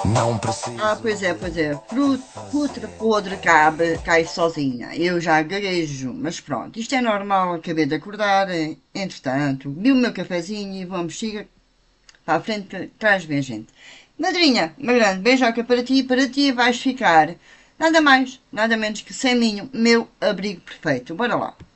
Não preciso. Pois é. Fruta podre cai sozinha. Eu já gaguejo, mas pronto, isto é normal, acabei de acordar. Entretanto, vi o meu cafezinho e vamos seguir para a frente, que traz bem gente. Madrinha, uma grande beijoca para ti vais ficar nada mais, nada menos que sem mim, meu abrigo perfeito. Bora lá.